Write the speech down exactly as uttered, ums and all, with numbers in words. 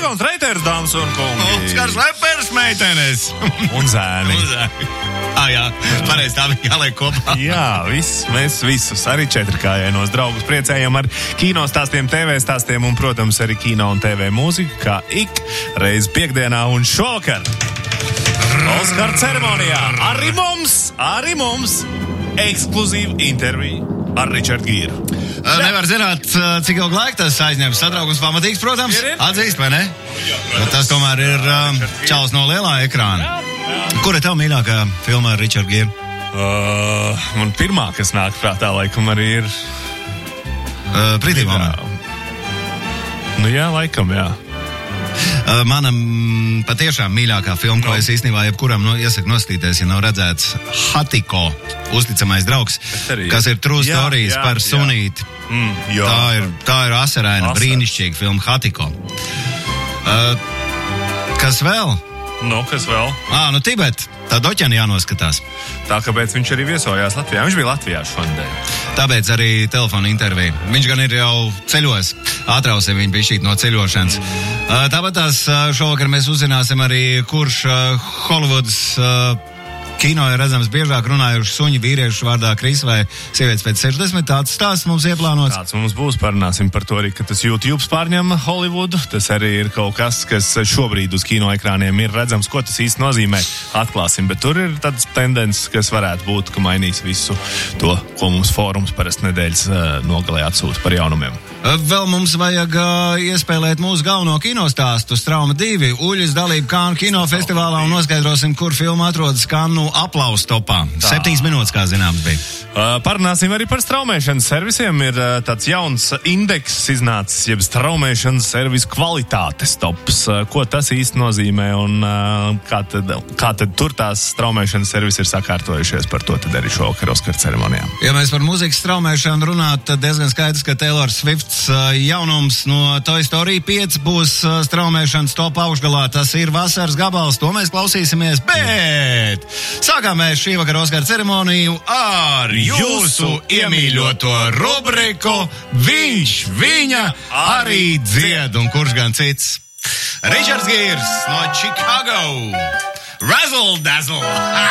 Egons Reiters, dāmas un kungi. Oskars Lepers, meitenes. Un zēni. Un zēni. Ah, jā, pareiz, tā bija jāliek kopā. Jā, viss, mēs visus, arī četrkājainos draugus priecējam ar kino stāstiem, T V stāstiem un, protams, arī kino un T V mūziku, kā ik reiz piekdienā un šovakar. Oskar ceremonijā arī mums, arī mums ekskluzīva intervija ar Richardu Gīru. Nevar zināt, cik ilgu laiku tas aizņems. Satraukums pamatīgs, protams, atzīst, vai ne? Bet tas tomēr ir um, čalis no lielā ekrāna. Kur ir tev mīļākā filma ar Richardu Gīru? Uh, man pirmā, kas nāk prātā, laikam arī ir... Uh, Pretty Woman. Nu jā, laikam, jā. Uh, mana m, patiešām mīļākā filma, ko no. es īstenībā jebkuram no, iesaku nostīties, ja nav redzēts, Hatiko, uzticamais draugs, kas ir True jā, Stories jā, par sunīti. Mm, jā. tā, ir, tā ir asaraina, Asar. brīnišķīga filma Hatiko. Uh, kas vēl? Nu, kas vēl? Ā, nu Tibet, tā doķeni jānoskatās. Tā, kāpēc viņš arī viesojās Latvijā. Viņš bija Latvijā šodien. Tāpēc arī telefona intervija. Viņš gan ir jau ceļos, atrausie viņa bija šīt no ceļošanas. Mm. Tāpat tās šovakar mēs uzzināsim arī, kurš Holivudas kino ir redzams biežāk runājuši suņi vīriešu vārdā Kris vai sievietes pēc sešdesmit. Tāds stāsts mums ieplānots. Tāds mums būs, parunāsim par to arī, ka tas YouTube pārņem Holivudu. Tas arī ir kaut kas, kas šobrīd uz kino ekrāniem ir redzams, ko tas īsti nozīmē. Atklāsim, bet tur ir tāds tendences, kas varētu būt, ka mainīs visu to, ko mums fórums parasti nedēļas nogalē atsūta par jaunumiem. Vēl mums vajag uh, iespēlēt mūsu galveno kinostāstu Strauma divi, Uļas dalību Kānu kinofestivālā un noskaidrosim, kur filma atrodas Kānu aplausu topā. Tā. Septiņas minūtes, kā zināms, bija. Uh, parunāsim arī par straumēšanas servisiem. Ir uh, tāds jauns indeks iznācis, jeb straumēšanas servisu kvalitātes tops. Uh, ko tas īsti nozīmē un uh, kā, tad, kā tad tur tās straumēšanas servisi ir sakārtojušies, par to tad arī šovakar Oskara ceremonijā. Ja mēs par mūzikas straumēšanu runāt, tad diezgan skaidrs, ka Taylor Swift jaunums no Toy Story pieci būs straumēšanas top augšgalā. Tas ir vasaras gabals, to mēs klausīsimies, bet sākām mēs šī vakara Oskara ceremoniju ar jūsu iemīļoto rubriku Viņš, viņa arī dzied, un kurš gan cits? Richards Gīrs no Chicago. Razzle Dazzle.